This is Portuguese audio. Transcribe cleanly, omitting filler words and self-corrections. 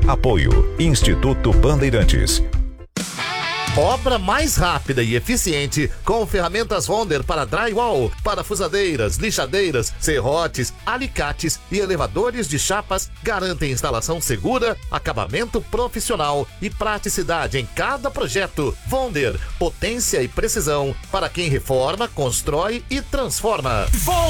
Apoio Instituto Bandeirantes. Obra mais rápida e eficiente com ferramentas Wonder para drywall, parafusadeiras, lixadeiras, serrotes, alicates e elevadores de chapas garantem instalação segura, acabamento profissional e praticidade em cada projeto. Wonder, potência e precisão para quem reforma, constrói e transforma.